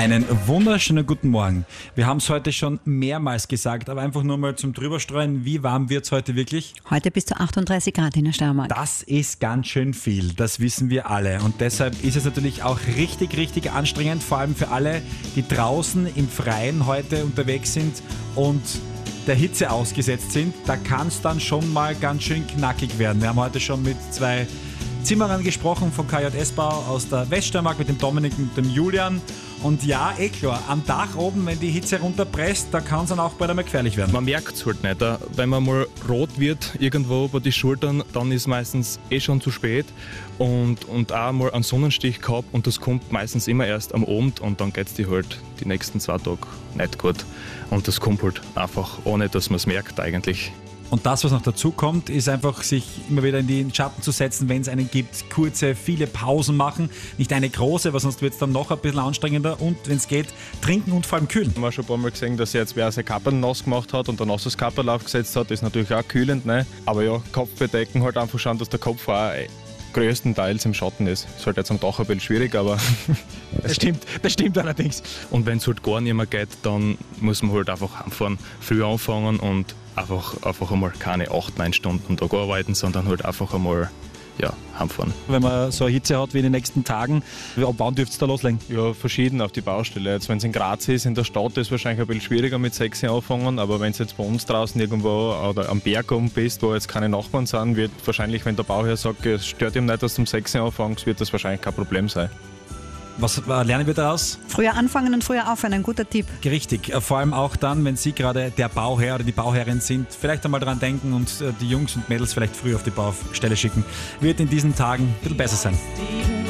Einen wunderschönen guten Morgen. Wir haben es heute schon mehrmals gesagt, aber einfach nur mal zum Drüberstreuen. Wie warm wird es heute wirklich? Heute bis zu 38 Grad in der Steiermark. Das ist ganz schön viel, das wissen wir alle. Und deshalb ist es natürlich auch richtig anstrengend, vor allem für alle, die draußen im Freien heute unterwegs sind und der Hitze ausgesetzt sind. Da kann es dann schon mal ganz schön knackig werden. Wir haben heute schon mit zwei Zimmerern gesprochen von KJS-Bau aus der Weststeiermark, mit dem Dominik und dem Julian. Und ja, klar, am Dach oben, wenn die Hitze runterpresst, da kann es dann auch bald einmal gefährlich werden. Man merkt es halt nicht. Wenn man mal rot wird irgendwo über die Schultern, dann ist meistens schon zu spät und auch mal einen Sonnenstich gehabt und das kommt meistens immer erst am Abend und dann geht es dir halt die nächsten 2 Tage nicht gut. Und das kommt halt einfach, ohne dass man es merkt eigentlich. Und das, was noch dazu kommt, ist einfach, sich immer wieder in den Schatten zu setzen, wenn es einen gibt. Kurze, viele Pausen machen. Nicht eine große, weil sonst wird es dann noch ein bisschen anstrengender. Und wenn es geht, trinken und vor allem kühlen. Man hat schon ein paar Mal gesehen, dass jetzt wer sein Kapperl nass gemacht hat und ein nasses Kapperl aufgesetzt hat. Das ist natürlich auch kühlend, ne? Aber ja, Kopf bedecken, halt einfach schauen, dass der Kopf auch größtenteils im Schatten ist. Ist halt jetzt am Dach ein bisschen schwierig, aber das stimmt allerdings. Und wenn es halt gar nicht mehr geht, dann muss man halt einfach heimfahren, früh anfangen und einfach einmal keine 8-9 Stunden am Tag arbeiten, sondern halt einfach einmal heimfahren. Wenn man so eine Hitze hat wie in den nächsten Tagen, ab wann dürft ihr da loslegen? Ja, verschieden auf die Baustelle. Jetzt, wenn es in Graz ist, in der Stadt, ist es wahrscheinlich ein bisschen schwieriger mit 6 Uhr anfangen, aber wenn es jetzt bei uns draußen irgendwo oder am Berg oben bist, wo jetzt keine Nachbarn sind, wird wahrscheinlich, wenn der Bauherr sagt, es stört ihm nicht, dass du um 6 Uhr anfängst, wird das wahrscheinlich kein Problem sein. Was lernen wir daraus? Früher anfangen und früher aufhören, ein guter Tipp. Richtig, vor allem auch dann, wenn Sie gerade der Bauherr oder die Bauherrin sind, vielleicht einmal daran denken und die Jungs und Mädels vielleicht früh auf die Baustelle schicken. Wird in diesen Tagen ein bisschen besser sein.